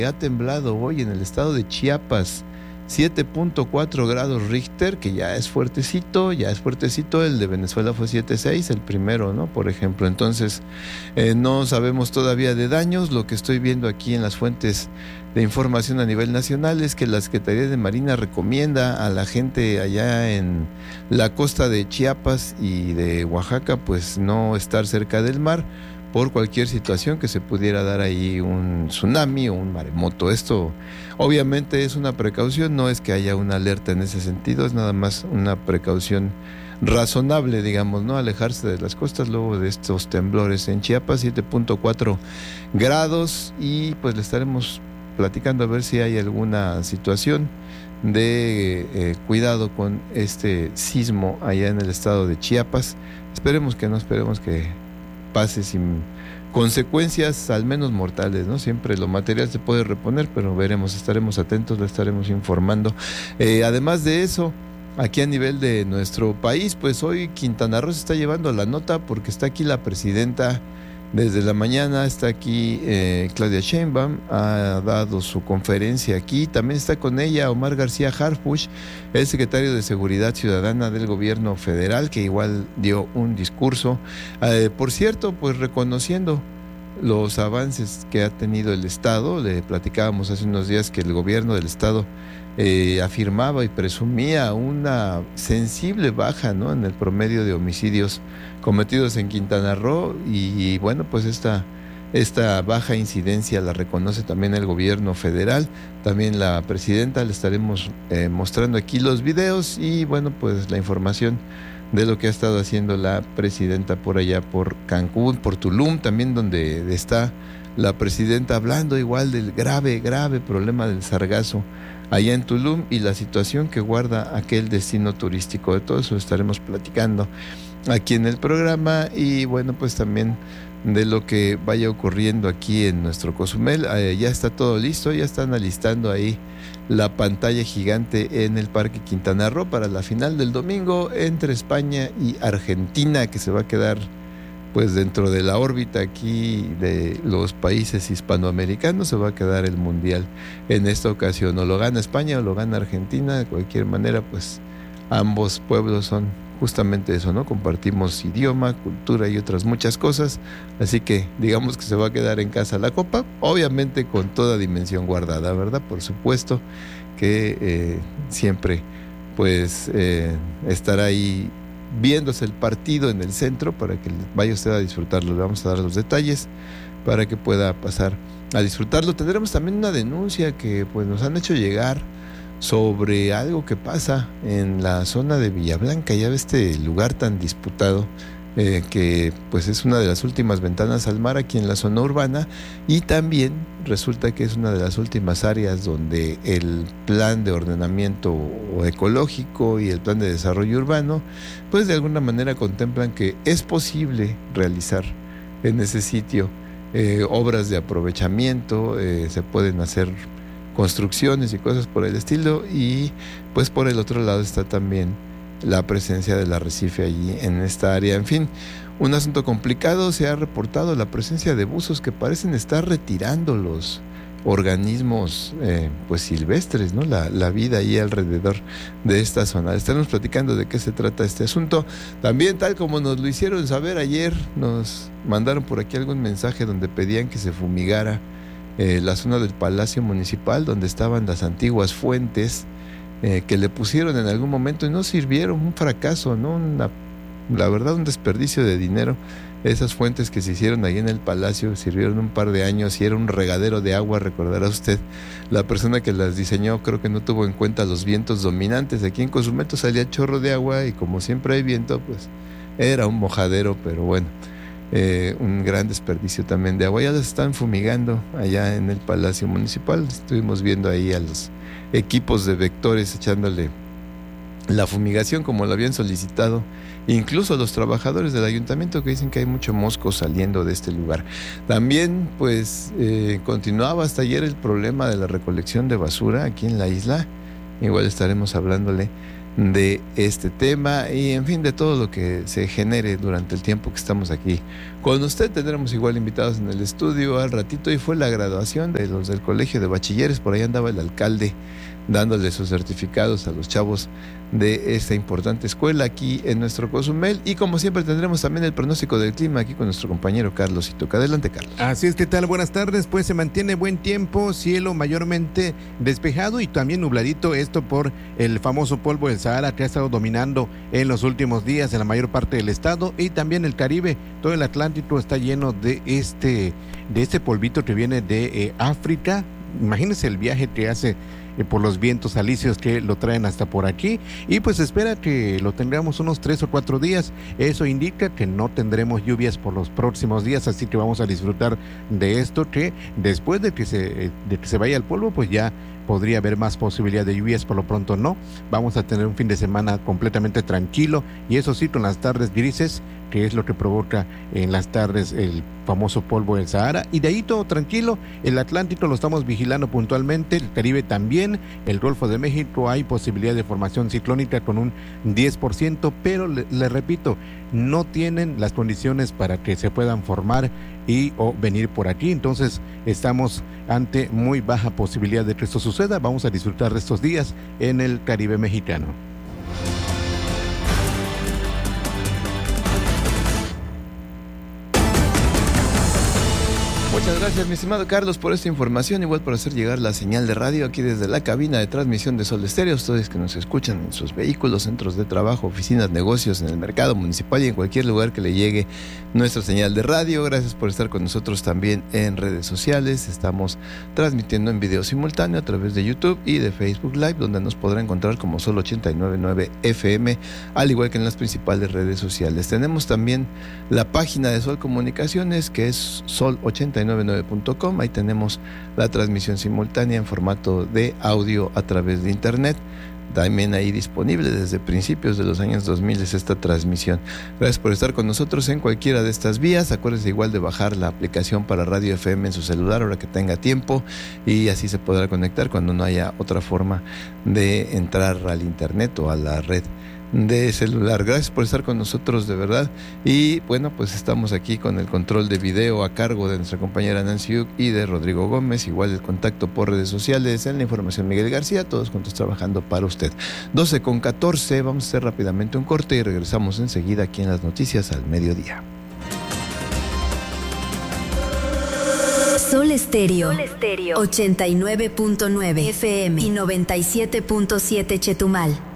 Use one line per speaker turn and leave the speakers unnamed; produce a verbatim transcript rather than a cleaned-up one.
Ha temblado hoy en el estado de Chiapas, siete punto cuatro grados Richter, que ya es fuertecito, ya es fuertecito. El de Venezuela fue siete punto seis, el primero, ¿no? Por ejemplo, entonces eh, no sabemos todavía de daños. Lo que estoy viendo aquí en las fuentes de información a nivel nacional es que la Secretaría de Marina recomienda a la gente allá en la costa de Chiapas y de Oaxaca, pues no estar cerca del mar por cualquier situación que se pudiera dar ahí, un tsunami o un maremoto. Esto obviamente es una precaución, no es que haya una alerta en ese sentido, es nada más una precaución razonable, digamos, ¿no? Alejarse de las costas luego de estos temblores en Chiapas, siete punto cuatro grados, y pues le estaremos platicando a ver si hay alguna situación de eh, cuidado con este sismo allá en el estado de Chiapas. Esperemos que no, esperemos que pase sin consecuencias al menos mortales, ¿no? Siempre lo material se puede reponer, pero veremos, estaremos atentos, lo estaremos informando. Eh, además de eso, aquí a nivel de nuestro país, pues hoy Quintana Roo se está llevando la nota porque está aquí la presidenta desde la mañana, está aquí eh, Claudia Sheinbaum, ha dado su conferencia aquí, también está con ella Omar García Harfuch, el secretario de Seguridad Ciudadana del gobierno federal, que igual dio un discurso, eh, por cierto, pues reconociendo los avances que ha tenido el Estado. Le platicábamos hace unos días que el gobierno del Estado eh, afirmaba y presumía una sensible baja, ¿no?, en el promedio de homicidios cometidos en Quintana Roo, y, y bueno, pues esta, esta baja incidencia la reconoce también el gobierno federal, también la presidenta. Le estaremos eh, mostrando aquí los videos y bueno, pues la información de lo que ha estado haciendo la presidenta por allá, por Cancún, por Tulum, también donde está la presidenta hablando igual del grave, grave problema del sargazo allá en Tulum y la situación que guarda aquel destino turístico. De todo eso estaremos platicando aquí en el programa, y bueno, pues también de lo que vaya ocurriendo aquí en nuestro Cozumel. Eh, ya está todo listo, ya están alistando ahí la pantalla gigante en el Parque Quintana Roo para la final del domingo entre España y Argentina, que se va a quedar pues dentro de la órbita aquí de los países hispanoamericanos. Se va a quedar el mundial en esta ocasión, o lo gana España o lo gana Argentina. De cualquier manera, pues ambos pueblos son justamente eso, ¿no? Compartimos idioma, cultura y otras muchas cosas, así que digamos que se va a quedar en casa la copa, obviamente con toda dimensión guardada, ¿verdad? Por supuesto que eh, siempre pues eh, estará ahí viéndose el partido en el centro para que vaya usted a disfrutarlo. Le vamos a dar los detalles para que pueda pasar a disfrutarlo. Tendremos también una denuncia que pues nos han hecho llegar sobre algo que pasa en la zona de Villablanca. Ya ve este lugar tan disputado, eh, que pues es una de las últimas ventanas al mar aquí en la zona urbana, y también resulta que es una de las últimas áreas donde el plan de ordenamiento ecológico y el plan de desarrollo urbano pues de alguna manera contemplan que es posible realizar en ese sitio eh, obras de aprovechamiento, eh, se pueden hacer construcciones y cosas por el estilo, y pues por el otro lado está también la presencia del arrecife allí en esta área. En fin, un asunto complicado. Se ha reportado la presencia de buzos que parecen estar retirando los organismos eh, pues silvestres, ¿no? La, la vida ahí alrededor de esta zona. Estaremos platicando de qué se trata este asunto. También, tal como nos lo hicieron saber ayer, nos mandaron por aquí algún mensaje donde pedían que se fumigara eh, la zona del Palacio Municipal, donde estaban las antiguas fuentes eh, que le pusieron en algún momento y no sirvieron. Un fracaso, ¿no? Una, la verdad, un desperdicio de dinero. Esas fuentes que se hicieron ahí en el palacio sirvieron un par de años y era un regadero de agua. Recordará usted, la persona que las diseñó creo que no tuvo en cuenta los vientos dominantes. Aquí en Cozumel salía chorro de agua y como siempre hay viento, pues era un mojadero, pero bueno, eh, un gran desperdicio también de agua. Ya las están fumigando allá en el Palacio Municipal. Estuvimos viendo ahí a los equipos de vectores echándole la fumigación como lo habían solicitado incluso los trabajadores del ayuntamiento, que dicen que hay mucho mosco saliendo de este lugar. También pues eh, continuaba hasta ayer el problema de la recolección de basura aquí en la isla. Igual estaremos hablándole de este tema y en fin de todo lo que se genere durante el tiempo que estamos aquí con usted. Tendremos igual invitados en el estudio al ratito y fue la graduación de los del colegio de bachilleres, por ahí andaba el alcalde dándole sus certificados a los chavos de esta importante escuela aquí en nuestro Cozumel. Y como siempre tendremos también el pronóstico del clima aquí con nuestro compañero Carlos Itoca. Adelante, Carlos.
Así es, ¿qué tal? Buenas tardes. Pues se mantiene buen tiempo, cielo mayormente despejado y también nubladito, esto por el famoso polvo del Sahara que ha estado dominando en los últimos días en la mayor parte del estado y también el Caribe. Todo el Atlántico está lleno de este, de este polvito que viene de eh, África. Imagínense el viaje que hace eh, por los vientos alisios que lo traen hasta por aquí y pues se espera que lo tengamos unos tres o cuatro días. Eso indica que no tendremos lluvias por los próximos días, así que vamos a disfrutar de esto, que después de que se, de que se vaya el polvo pues ya podría haber más posibilidad de lluvias. Por lo pronto no, vamos a tener un fin de semana completamente tranquilo y eso sí, con las tardes grises, que es lo que provoca en las tardes el famoso polvo del Sahara, y de ahí todo tranquilo. El Atlántico lo estamos vigilando puntualmente, el Caribe también, el Golfo de México hay posibilidad de formación ciclónica con un diez por ciento, pero le, le repito, no tienen las condiciones para que se puedan formar y o venir por aquí, entonces estamos ante muy baja posibilidad de que esto suceda. Vamos a disfrutar de estos días en el Caribe mexicano.
Muchas gracias, mi estimado Carlos, por esta información, igual por hacer llegar la señal de radio aquí desde la cabina de transmisión de Sol Estéreo. Ustedes que nos escuchan en sus vehículos, centros de trabajo, oficinas, negocios, en el mercado municipal y en cualquier lugar que le llegue nuestra señal de radio. Gracias por estar con nosotros también en redes sociales. Estamos transmitiendo en video simultáneo a través de YouTube y de Facebook Live, donde nos podrá encontrar como Sol ochenta y nueve punto nueve F M, al igual que en las principales redes sociales. Tenemos también la página de Sol Comunicaciones, que es sol ochenta y nueve punto nueve punto com. Ahí tenemos la transmisión simultánea en formato de audio a través de internet. También ahí disponible desde principios de los años dos mil es esta transmisión. Gracias por estar con nosotros en cualquiera de estas vías. Acuérdense igual de bajar la aplicación para Radio F M en su celular ahora que tenga tiempo, y así se podrá conectar cuando no haya otra forma de entrar al internet o a la red de celular. Gracias por estar con nosotros, de verdad. Y bueno, pues estamos aquí con el control de video a cargo de nuestra compañera Nancy Uc y de Rodrigo Gómez. Igual el contacto por redes sociales, en la información Miguel García, todos juntos trabajando para usted. doce con catorce, vamos a hacer rápidamente un corte y regresamos enseguida aquí en las noticias al mediodía.
Sol Estéreo, Sol Estéreo ochenta y nueve punto nueve F M y noventa y siete punto siete Chetumal.